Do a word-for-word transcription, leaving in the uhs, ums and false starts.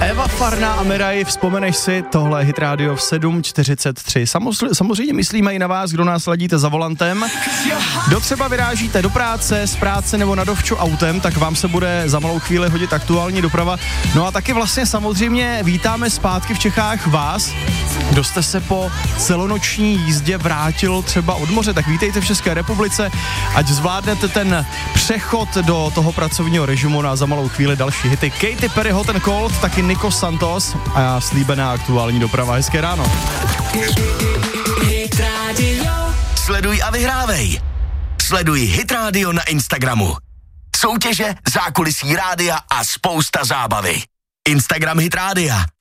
Eva Farná a Miraj, vzpomeneš si, tohle je Hit Radio v sedm čtyřicet tři. Samozřejmě myslíme i na vás, kdo nás ladíte za volantem. Kdo třeba vyrážíte do práce, z práce nebo na dovču autem, tak vám se bude za malou chvíli hodit aktuální doprava. No a taky vlastně samozřejmě vítáme zpátky v Čechách vás, kdo jste se po celonoční jízdě vrátil třeba od moře, tak vítejte v České republice, ať zvládnete ten přechod do toho pracovního režimu na za malou chvíli další hity. Katy Perry, Hot and Cold, taky Nico Santos a slíbená aktuální doprava. Hezké ráno. Sleduj a vyhrávej. Sleduj Hit Radio na Instagramu. Soutěže, zákulisí rádia a spousta zábavy. Instagram Hit Rádia.